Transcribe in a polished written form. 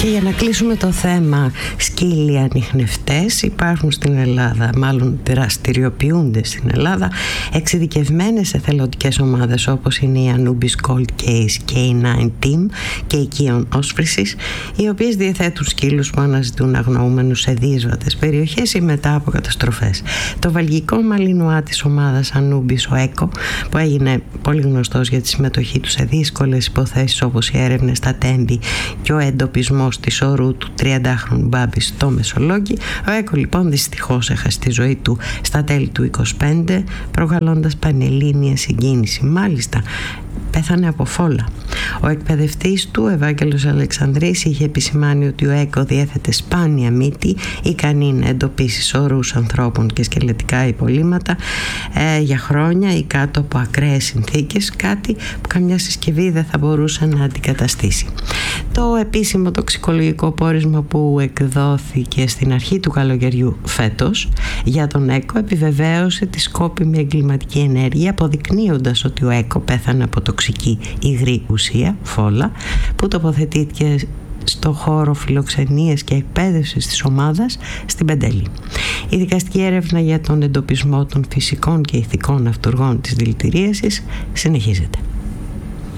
Και για να κλείσουμε το θέμα, σκύλοι ανιχνευτές υπάρχουν στην Ελλάδα, μάλλον δραστηριοποιούνται στην Ελλάδα εξειδικευμένες εθελοντικές ομάδες όπως είναι η Anubis Cold Case K9 Team και η Kion Όσφρησης, οι οποίες διαθέτουν σκύλους που αναζητούν αγνοούμενους σε δύσβατες περιοχές ή μετά από καταστροφές. Το βαλγικό μαλινουά της ομάδας Anubis, ο Έκο, που έγινε πολύ γνωστός για τη συμμετοχή του σε δύσκολες υποθέσεις όπως οι έρευνες στα Τέμπη και ο εντοπισμός της όρου του 30χρονου Μπάμπη στο Μεσολόγγι, ο Έκο λοιπόν δυστυχώς έχασε τη ζωή του στα τέλη του 25, προκαλώντας πανελλήνια συγκίνηση. Μάλιστα πέθανε από φόλα. Ο εκπαιδευτής του, Ευάγγελος Αλεξανδρής, είχε επισημάνει ότι ο Έκο διέθετε σπάνια μύτη, ικανή να εντοπίσει σωρούς ανθρώπων και σκελετικά υπολείμματα για χρόνια ή κάτω από ακραίες συνθήκες, κάτι που καμιά συσκευή δεν θα μπορούσε να αντικαταστήσει. Το επίσημο τοξικολογικό πόρισμα που εκδόθηκε στην αρχή του καλοκαιριού φέτος για τον Έκο επιβεβαίωσε τη σκόπιμη εγκληματική ενέργεια, αποδεικνύοντας ότι ο Έκο πέθανε από τοξική υγρή ουσία, φόλα, που τοποθετήθηκε στο χώρο φιλοξενίας και εκπαίδευσης της ομάδας στην Πεντέλη. Η δικαστική έρευνα για τον εντοπισμό των φυσικών και ηθικών αυτουργών της δηλητηρίασης συνεχίζεται.